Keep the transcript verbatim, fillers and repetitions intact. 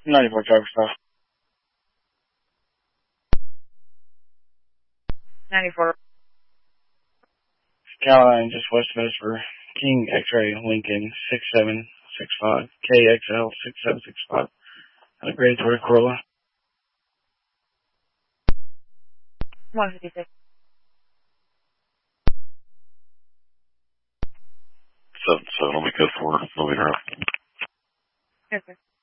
ninety-four driver stop. ninety-four. Caroline, just west of us for King X-Ray Lincoln six seven six five, K X L six seven six five. On a grade Toyota Corolla. one fifty-six. seven seven, I'll be good for her. I'll be around. Yes, sir.